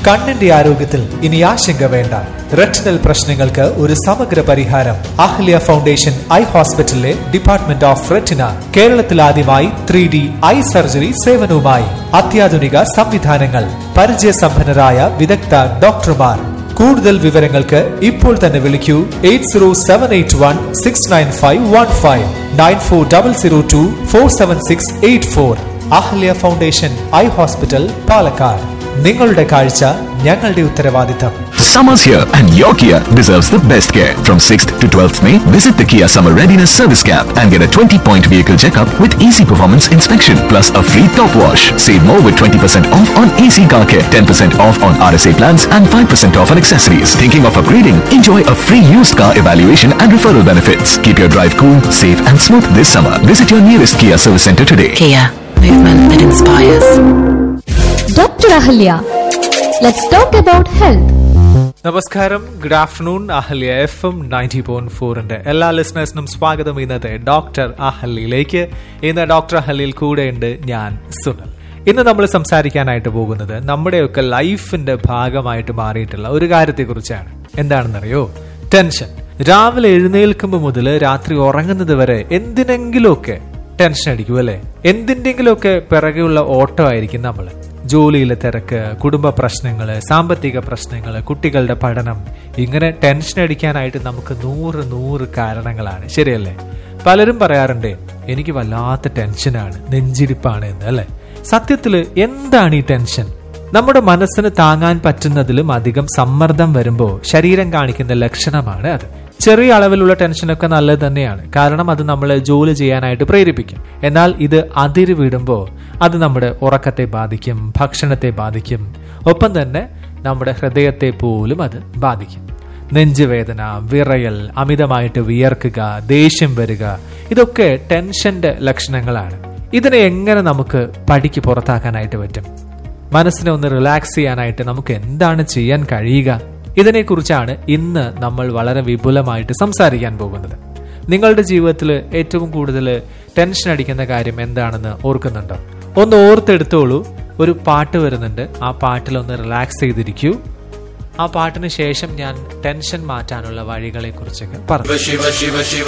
കണ്ണിന്റെ ആരോഗ്യത്തിൽ ഇനി ആശങ്ക വേണ്ട. റെറ്റിനൽ പ്രശ്നങ്ങൾക്ക് ഒരു സമഗ്ര പരിഹാരം. അഹല്യ ഫൗണ്ടേഷൻ ഐ ഹോസ്പിറ്റലിലെ ഡിപ്പാർട്ട്മെന്റ് ഓഫ് റെറ്റിന കേരളത്തിൽ ആദ്യമായി 3D ഐ സർജറി സേവനവുമായി. അത്യാധുനിക സംവിധാനങ്ങൾ, പരിചയസമ്പന്നരായ വിദഗ്ധ ഡോക്ടർമാർ. കൂടുതൽ വിവരങ്ങൾക്ക് ഇപ്പോൾ തന്നെ വിളിക്കൂ 8078169515 9400247684. Ahalya foundation eye hospital, Palakkad. നിങ്ങളുടെ കാഴ്ച ഞങ്ങളുടെ ഉത്തരവാദിത്തം. Summer's here and your Kia deserves the best care. From 6th to 12th May, visit the Kia Summer Readiness Service Camp and get a 20-point vehicle checkup with easy performance inspection plus a free top wash. Save more with 20% off on AC car care, 10% off on RSA plans and 5% off on accessories. Thinking of upgrading? Enjoy a free used car evaluation and referral benefits. Keep your drive cool, safe and smooth this summer. Visit your nearest Kia service center today. Kia, movement that inspires. Dr. Ahalya, let's talk about health. നമസ്കാരം, good afternoon. Ahalya FM 90.4 എല്ലാ ലിസണേഴ്സിനും സ്വാഗതം. ഇന്നത്തെ doctor അഹല്യയിലേക്ക്. ഇന്ന് doctor അഹല്യയിൽ കൂടെയുണ്ട് ഞാൻ, സുനൽ. ഇന്ന് നമ്മൾ സംസാരിക്കാനായിട്ട് പോകുന്നത് നമ്മുടെയൊക്കെ ലൈഫിന്റെ ഭാഗമായിട്ട് മാറിയിട്ടുള്ള ഒരു കാര്യത്തെക്കുറിച്ചാണ്. എന്താണെന്നറിയോ? ടെൻഷൻ. രാവിലെ എഴുന്നേൽക്കുമ്പോൾ മുതൽ രാത്രി ഉറങ്ങുന്നത് വരെ എന്തിനെങ്കിലുമൊക്കെ ടെൻഷൻ അടിക്കും അല്ലെ? എന്തിന്റെങ്കിലുമൊക്കെ പിറകെയുള്ള ഓട്ടം ആയിരിക്കും നമ്മൾ. ജോലിയിലെ തിരക്ക്, കുടുംബ പ്രശ്നങ്ങള്, സാമ്പത്തിക പ്രശ്നങ്ങള്, കുട്ടികളുടെ പഠനം. ഇങ്ങനെ ടെൻഷൻ അടിക്കാനായിട്ട് നമുക്ക് 100 കാരണങ്ങളാണ്, ശരിയല്ലേ? പലരും പറയാറുണ്ട് എനിക്ക് വല്ലാത്ത ടെൻഷനാണ്, നെഞ്ചിടിപ്പാണ് എന്ന്, അല്ലെ? സത്യത്തില് എന്താണ് ഈ ടെൻഷൻ? നമ്മുടെ മനസ്സിന് താങ്ങാൻ പറ്റുന്നതിലും അധികം സമ്മർദ്ദം വരുമ്പോൾ ശരീരം കാണിക്കുന്ന ലക്ഷണമാണ് അത്. ചെറിയ അളവിലുള്ള ടെൻഷനൊക്കെ നല്ലത് തന്നെയാണ്, കാരണം അത് നമ്മളെ ജോലി ചെയ്യാനായിട്ട് പ്രേരിപ്പിക്കും. എന്നാൽ ഇത് അതിര് വിടുമ്പോൾ അത് നമ്മുടെ ഉറക്കത്തെ ബാധിക്കും, ഭക്ഷണത്തെ ബാധിക്കും, ഒപ്പം തന്നെ നമ്മുടെ ഹൃദയത്തെ പോലും അത് ബാധിക്കും. നെഞ്ചുവേദന, വിറയൽ, അമിതമായിട്ട് വിയർക്കുക, ദേഷ്യം വരിക, ഇതൊക്കെ ടെൻഷന്റെ ലക്ഷണങ്ങളാണ്. ഇതിനെ എങ്ങനെ നമുക്ക് പടിക്ക് പുറത്താക്കാനായിട്ട് പറ്റും? മനസ്സിനെ ഒന്ന് റിലാക്സ് ചെയ്യാനായിട്ട് നമുക്ക് എന്താണ് ചെയ്യാൻ കഴിയുക? ഇതിനെക്കുറിച്ചാണ് ഇന്ന് നമ്മൾ വളരെ വിപുലമായിട്ട് സംസാരിക്കാൻ പോകുന്നത്. നിങ്ങളുടെ ജീവിതത്തിൽ ഏറ്റവും കൂടുതൽ ടെൻഷൻ അടിക്കുന്ന കാര്യം എന്താണെന്ന് ഓർക്കുന്നുണ്ടോ? ഒന്ന് ഓർത്തെടുത്തോളൂ. ഒരു പാട്ട് വരുന്നുണ്ട്, ആ പാട്ടിലൊന്ന് റിലാക്സ് ചെയ്തിരിക്കൂ. ആ പാട്ടിന് ശേഷം ഞാൻ ടെൻഷൻ മാറ്റാനുള്ള വഴികളെ കുറിച്ചൊക്കെ പറഞ്ഞു.